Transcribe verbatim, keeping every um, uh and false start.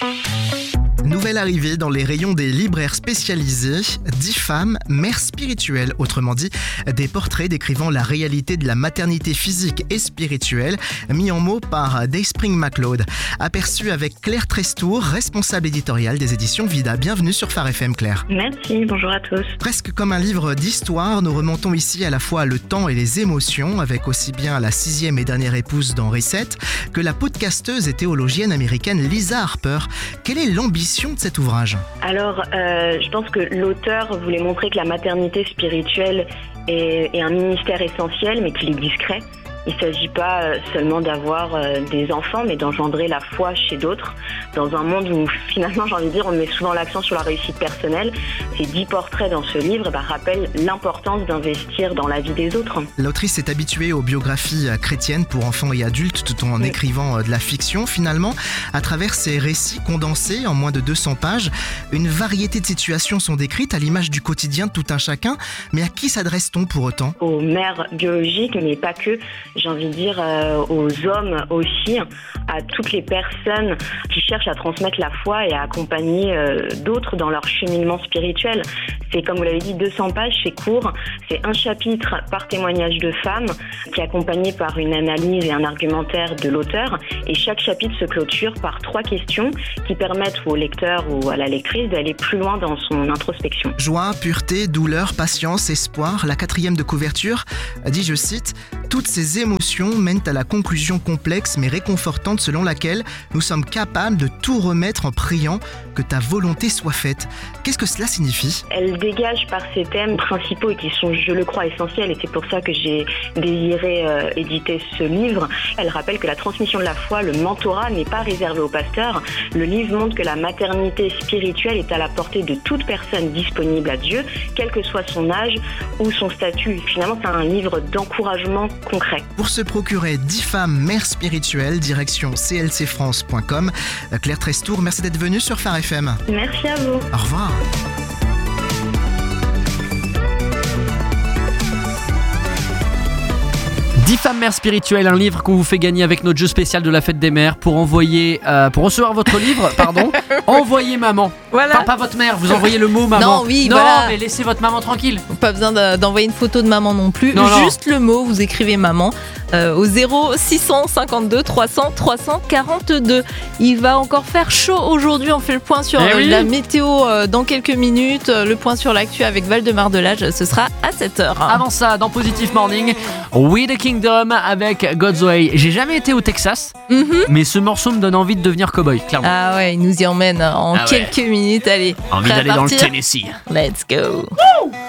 Nouvelle arrivée dans les rayons des libraires spécialisés, dix femmes, mères spirituelles, autrement dit, des portraits décrivant la réalité de la maternité physique et spirituelle, mis en mots par Dayspring MacLeod. Aperçu avec Claire Trestour, responsable éditoriale des éditions Vida. Bienvenue sur Phare F M, Claire. Merci, bonjour à tous. Presque comme un livre d'histoire, nous remontons ici à la fois le temps et les émotions, avec aussi bien la sixième et dernière épouse d'Henri sept que la podcasteuse et théologienne américaine Lisa Harper. Quelle est l'ambition de cet ouvrage ? Alors, euh, je pense que l'auteur voulait montrer que la maternité spirituelle est, est un ministère essentiel, mais qu'il est discret. Il ne s'agit pas seulement d'avoir des enfants, mais d'engendrer la foi chez d'autres, dans un monde où finalement, j'ai envie de dire, on met souvent l'accent sur la réussite personnelle. Ces dix portraits dans ce livre bah, rappellent l'importance d'investir dans la vie des autres. L'autrice s'est habituée aux biographies chrétiennes pour enfants et adultes, tout en oui. écrivant de la fiction. Finalement, à travers ces récits condensés en moins de deux cents pages, une variété de situations sont décrites à l'image du quotidien de tout un chacun. Mais à qui s'adresse-t-on pour autant ? Aux mères biologiques, mais pas que. J'ai envie de dire euh, aux hommes aussi, à toutes les personnes qui cherchent à transmettre la foi et à accompagner euh, d'autres dans leur cheminement spirituel. C'est, comme vous l'avez dit, deux cents pages, c'est court. C'est un chapitre par témoignage de femmes qui est accompagné par une analyse et un argumentaire de l'auteur. Et chaque chapitre se clôture par trois questions qui permettent au lecteur ou à la lectrice d'aller plus loin dans son introspection. Joie, pureté, douleur, patience, espoir. La quatrième de couverture dit, je cite, « Toutes ces émotions mènent à la conclusion complexe mais réconfortante selon laquelle nous sommes capables de tout remettre en priant que ta volonté soit faite. » Qu'est-ce que cela signifie ? Elle dégage par ses thèmes principaux et qui sont, je le crois, essentiels, et c'est pour ça que j'ai désiré euh, éditer ce livre. Elle rappelle que la transmission de la foi, le mentorat, n'est pas réservé aux pasteurs. Le livre montre que la maternité spirituelle est à la portée de toute personne disponible à Dieu, quel que soit son âge ou son statut. Finalement, c'est un livre d'encouragement concret. Pour se procurer dix femmes mères spirituelles, direction c l c france point com. Claire Trestour, merci d'être venue sur Phare F M. Merci à vous. Au revoir. dix femmes mères spirituelles, un livre qu'on vous fait gagner avec notre jeu spécial de la fête des mères. Pour envoyer, euh, pour recevoir votre livre, pardon, envoyez maman. Voilà. Enfin, pas votre mère, vous envoyez le mot maman. Non, oui, non voilà. mais laissez votre maman tranquille. Pas besoin de, d'envoyer une photo de maman non plus. Non, Juste non. le mot, vous écrivez maman euh, au zéro six cent cinquante-deux trois cents trois cent quarante-deux. Il va encore faire chaud aujourd'hui. On fait le point sur eh euh, oui. la météo euh, dans quelques minutes. Le point sur l'actu avec Valdemar Delage, ce sera à sept heures. Avant ça, dans Positive Morning, We the Kingdom avec God's Way. J'ai jamais été au Texas, mm-hmm. mais ce morceau me donne envie de devenir cow-boy, clairement. Ah ouais, il nous y emmène en ah quelques ouais. minutes. Allez, envie d'aller dans le Tennessee. Let's go. Woo!